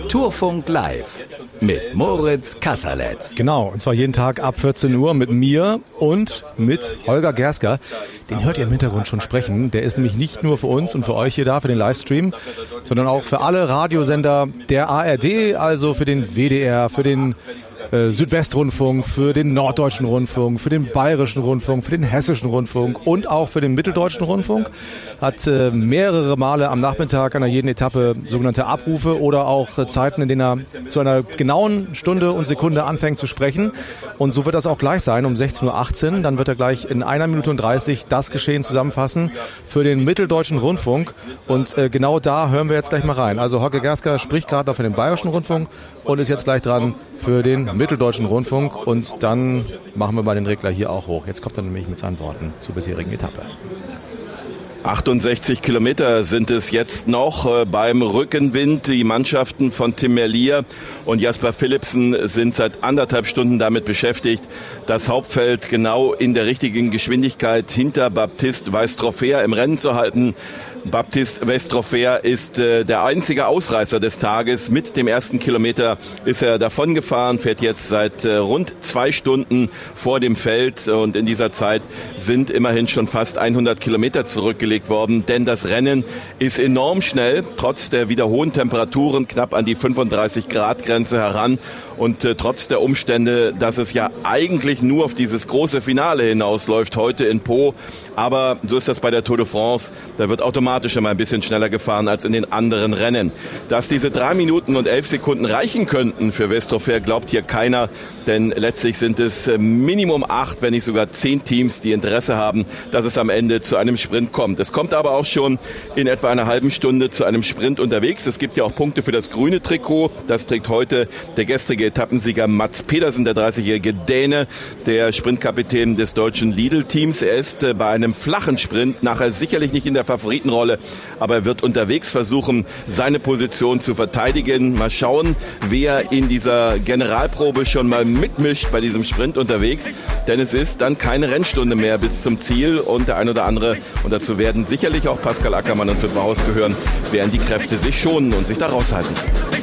Tourfunk Live mit Moritz Kasserlet. Genau, und zwar jeden Tag ab 14 Uhr mit mir und mit Holger Gersker. Den hört ihr im Hintergrund schon sprechen. Der ist nämlich nicht nur für uns und für euch hier da, für den Livestream, sondern auch für alle Radiosender der ARD, also für den WDR, für den Südwestrundfunk, für den Norddeutschen Rundfunk, für den Bayerischen Rundfunk, für den Hessischen Rundfunk und auch für den Mitteldeutschen Rundfunk. Hat mehrere Male am Nachmittag an jeden Etappe sogenannte Abrufe oder auch Zeiten, in denen er zu einer genauen Stunde und Sekunde anfängt zu sprechen. Und so wird das auch gleich sein um 16.18 Uhr. Dann wird er gleich in 1 Minute und 30 das Geschehen zusammenfassen für den Mitteldeutschen Rundfunk. Und genau da hören wir jetzt gleich mal rein. Also Holger Gersker spricht gerade noch für den Bayerischen Rundfunk und ist jetzt gleich dran für den Mitteldeutschen Rundfunk. Und dann machen wir mal den Regler hier auch hoch. Jetzt kommt er nämlich mit seinen Worten zur bisherigen Etappe. 68 Kilometer sind es jetzt noch beim Rückenwind. Die Mannschaften von Tim Merlier und Jasper Philipsen sind seit 1,5 Stunden damit beschäftigt, das Hauptfeld genau in der richtigen Geschwindigkeit hinter Baptiste Weistrofer im Rennen zu halten. Baptiste Weistrofer ist der einzige Ausreißer des Tages. Mit dem ersten Kilometer ist er davongefahren, fährt jetzt seit rund 2 Stunden vor dem Feld und in dieser Zeit sind immerhin schon fast 100 Kilometer zurückgelegt worden, denn das Rennen ist enorm schnell, trotz der wieder hohen Temperaturen knapp an die 35 Grad Grenze heran und trotz der Umstände, dass es ja eigentlich nur auf dieses große Finale hinausläuft heute in Pau, aber so ist das bei der Tour de France, da wird automatisch immer ein bisschen schneller gefahren als in den anderen Rennen. Dass diese 3 Minuten und 11 Sekunden reichen könnten für Weistrofer, glaubt hier keiner, denn letztlich sind es Minimum 8, wenn nicht sogar 10 Teams, die Interesse haben, dass es am Ende zu einem Sprint kommt. Es kommt aber auch schon in etwa einer halben Stunde zu einem Sprint unterwegs. Es gibt ja auch Punkte für das grüne Trikot. Das trägt heute der gestrige Etappensieger Mats Pedersen, der 30-jährige Däne, der Sprintkapitän des deutschen Lidl-Teams. Er ist bei einem flachen Sprint nachher sicherlich nicht in der Favoritenrolle, aber er wird unterwegs versuchen, seine Position zu verteidigen. Mal schauen, wer in dieser Generalprobe schon mal mitmischt bei diesem Sprint unterwegs, denn es ist dann keine Rennstunde mehr bis zum Ziel und der ein oder andere, und dazu werden sicherlich auch Pascal Ackermann und Philipp Maus gehören, werden die Kräfte sich schonen und sich da raushalten.